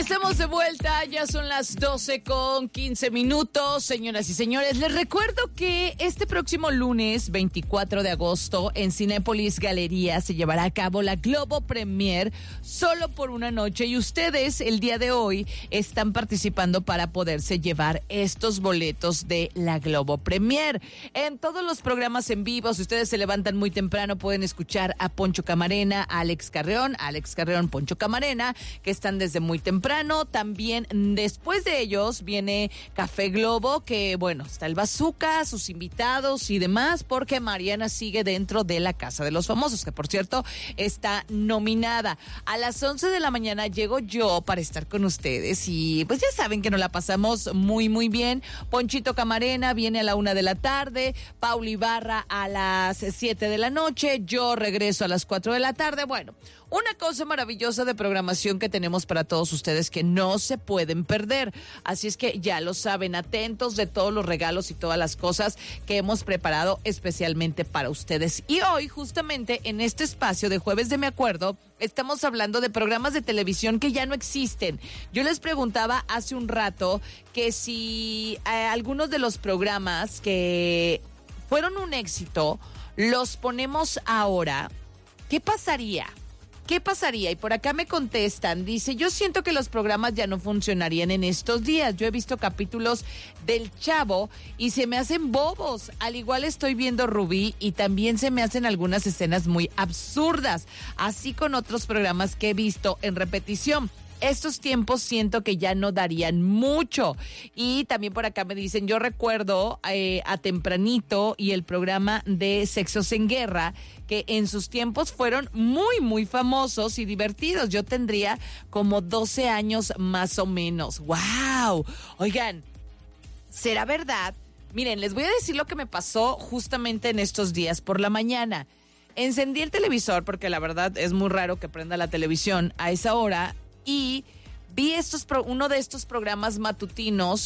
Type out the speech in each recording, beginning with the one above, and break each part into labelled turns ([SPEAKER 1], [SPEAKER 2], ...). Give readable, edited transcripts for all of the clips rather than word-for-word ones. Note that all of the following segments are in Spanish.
[SPEAKER 1] Estamos de vuelta, ya son las 12:15, señoras y señores. Les recuerdo que este próximo lunes 24 de agosto en Cinépolis Galería se llevará a cabo la Globo Premier solo por una noche y ustedes el día de hoy están participando para poderse llevar estos boletos de la Globo Premier. En todos los programas en vivo, si ustedes se levantan muy temprano, pueden escuchar a Poncho Camarena, a Alex Carreón, Poncho Camarena, que están desde muy temprano. También después de ellos viene Café Globo, que bueno, está el Bazooka, sus invitados y demás, porque Mariana sigue dentro de la Casa de los Famosos, que por cierto está nominada. A las 11 de la mañana llego yo para estar con ustedes y pues ya saben que nos la pasamos muy muy bien. Ponchito Camarena viene a la 1 de la tarde, Paula Ibarra a las 7 de la noche, yo regreso a las 4 de la tarde. Bueno, una cosa maravillosa de programación que tenemos para todos ustedes que no se pueden perder. Así es que ya lo saben, atentos de todos los regalos y todas las cosas que hemos preparado especialmente para ustedes. Y hoy, justamente en este espacio de Jueves de Me Acuerdo, estamos hablando de programas de televisión que ya no existen. Yo les preguntaba hace un rato que si algunos de los programas que fueron un éxito los ponemos ahora, ¿qué pasaría? ¿Qué pasaría? Y por acá me contestan, dice, yo siento que los programas ya no funcionarían en estos días. Yo he visto capítulos del Chavo y se me hacen bobos. Al igual estoy viendo Rubí y también se me hacen algunas escenas muy absurdas. Así con otros programas que he visto en repetición. Estos tiempos siento que ya no darían mucho. Y también por acá me dicen, yo recuerdo a Tempranito y el programa de Sexos en Guerra, que en sus tiempos fueron muy, muy famosos y divertidos. Yo tendría como 12 años más o menos. ¡Wow! Oigan, ¿será verdad? Miren, les voy a decir lo que me pasó justamente en estos días por la mañana. Encendí el televisor porque la verdad es muy raro que prenda la televisión a esa hora y vi uno de estos programas matutinos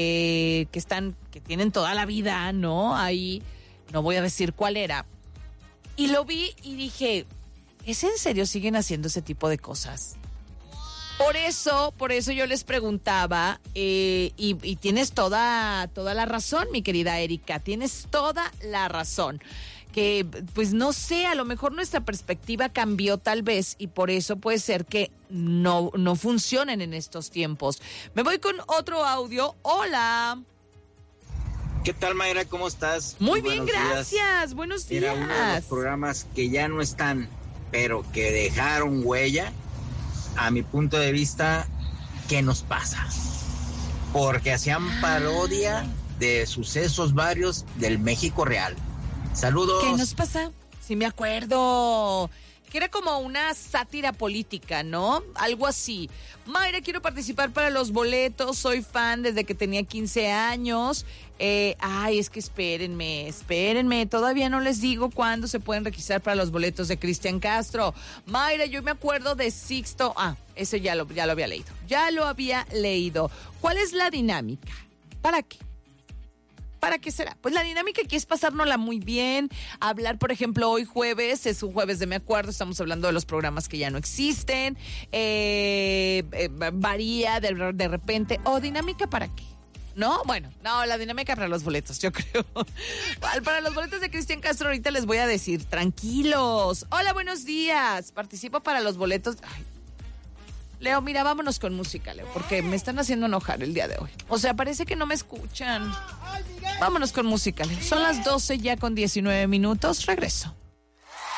[SPEAKER 1] que tienen toda la vida, ¿no? Ahí no voy a decir cuál era. Y lo vi y dije, ¿es en serio siguen haciendo ese tipo de cosas? Por eso yo les preguntaba, y tienes toda la razón, mi querida Erika, tienes toda la razón. Que, pues no sé, a lo mejor nuestra perspectiva cambió tal vez y por eso puede ser que no funcionen en estos tiempos. Me voy con otro audio. Hola.
[SPEAKER 2] ¿Qué tal, Mayra? ¿Cómo estás?
[SPEAKER 1] Muy bien, gracias. Buenos días.
[SPEAKER 2] Era uno de los programas que ya no están, pero que dejaron huella, a mi punto de vista, ¿qué nos pasa? Porque hacían parodia de sucesos varios del México real. Saludos.
[SPEAKER 1] ¿Qué nos pasa? Sí, me acuerdo. Que era como una sátira política, ¿no? Algo así. Mayra, quiero participar para los boletos. Soy fan desde que tenía 15 años. Es que espérenme. Todavía no les digo cuándo se pueden registrar para los boletos de Cristian Castro. Mayra, yo me acuerdo de Sixto. Ese ya lo había leído. Ya lo había leído. ¿Cuál es la dinámica? ¿Para qué? ¿Para qué será? Pues la dinámica aquí es pasárnosla muy bien, hablar, por ejemplo, hoy jueves, es un jueves de Me Acuerdo, estamos hablando de los programas que ya no existen, varía de repente, dinámica ¿para qué? ¿No? Bueno, no, la dinámica para los boletos, yo creo. Para los boletos de Cristian Castro ahorita les voy a decir, tranquilos. Hola, buenos días, participo para los boletos. Leo, mira, vámonos con música, Leo, porque me están haciendo enojar el día de hoy. O sea, parece que no me escuchan. Vámonos con música, Leo. Son las 12 ya con 19 minutos. Regreso.